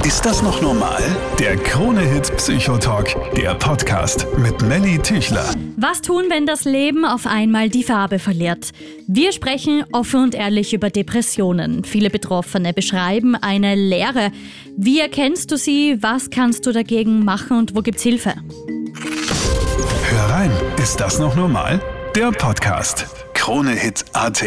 Ist das noch normal? Der Krone-Hit Psychotalk, der Podcast mit Melly Tüchler. Was tun, wenn das Leben auf einmal die Farbe verliert? Wir sprechen offen und ehrlich über Depressionen. Viele Betroffene beschreiben eine Leere. Wie erkennst du sie? Was kannst du dagegen machen und wo gibt's Hilfe? Hör rein, ist das noch normal? Der Podcast. Krone-Hit.at.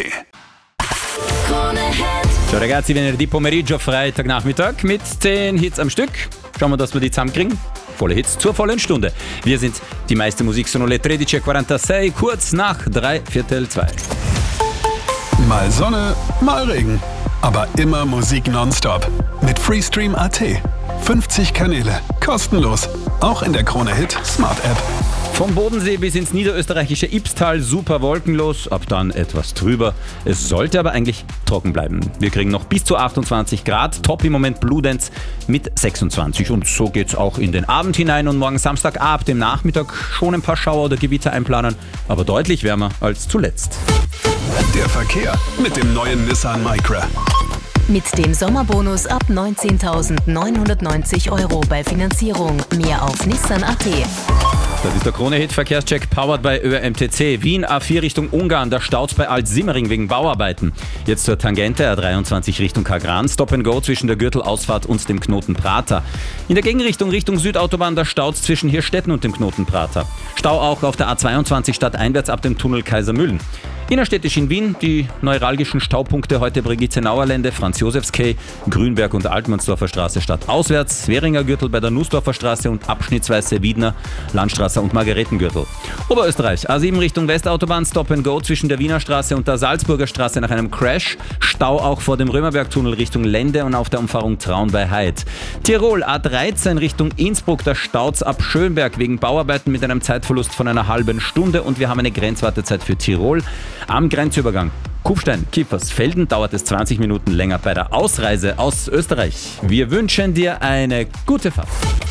Ciao ragazzi, venerdì pomeriggio, Freitagnachmittag mit 10 Hits am Stück. Schauen wir, dass wir die zusammenkriegen. Volle Hits zur vollen Stunde. Wir sind die meiste Musik sono le 13:46, kurz nach 3/4. Mal Sonne, mal Regen. Aber immer Musik nonstop. Mit Freestream.at. 50 Kanäle. Kostenlos. Auch in der Krone-Hit Smart App. Vom Bodensee bis ins niederösterreichische Ibstal super wolkenlos, ab dann etwas trüber. Es sollte aber eigentlich trocken bleiben. Wir kriegen noch bis zu 28 Grad, top im Moment Bludenz mit 26 und so geht's auch in den Abend hinein und morgen Samstag ab dem Nachmittag schon ein paar Schauer oder Gewitter einplanen, aber deutlich wärmer als zuletzt. Der Verkehr mit dem neuen Nissan Micra. Mit dem Sommerbonus ab 19.990 € bei Finanzierung. Mehr auf Nissan.at. Das ist der Krone-Hit-Verkehrscheck powered by ÖMTC. Wien A4 Richtung Ungarn, da staut's bei Alt-Simmering wegen Bauarbeiten. Jetzt zur Tangente A23 Richtung Kagran, Stop and Go zwischen der Gürtelausfahrt und dem Knoten Prater. In der Gegenrichtung Richtung Südautobahn, da staut's zwischen Hirstetten und dem Knoten Prater. Stau auch auf der A22 stadteinwärts ab dem Tunnel Kaisermühlen. Innerstädtisch in Wien die neuralgischen Staupunkte heute Brigitte-Nauer-Lände, Franz-Josefs-Quai, Grünberg und Altmannsdorfer Straße stadtauswärts, Währinger Gürtel bei der Nussdorfer Straße und abschnittsweise Wiedner, Landstraße und Margaretengürtel. Oberösterreich, A7 Richtung Westautobahn, Stop and Go zwischen der Wiener Straße und der Salzburger Straße nach einem Crash, Stau auch vor dem Römerbergtunnel Richtung Lende und auf der Umfahrung Traun bei Heid. Tirol, A13 Richtung Innsbruck, da staut's ab Schönberg wegen Bauarbeiten mit einem Zeitverlust von einer halben Stunde und wir haben eine Grenzwartezeit für Tirol. Am Grenzübergang Kufstein, Kiefersfelden dauert es 20 Minuten länger bei der Ausreise aus Österreich. Wir wünschen dir eine gute Fahrt.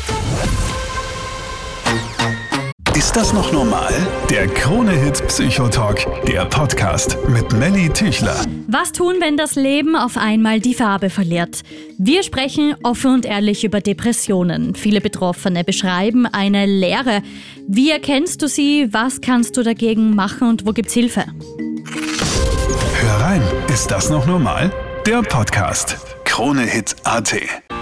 Ist das noch normal? Der Krone-Hit Psychotalk, der Podcast mit Melly Tüchler. Was tun, wenn das Leben auf einmal die Farbe verliert? Wir sprechen offen und ehrlich über Depressionen. Viele Betroffene beschreiben eine Leere. Wie erkennst du sie? Was kannst du dagegen machen und wo gibt's Hilfe? Hör rein, ist das noch normal? Der Podcast. Krone-Hit.at.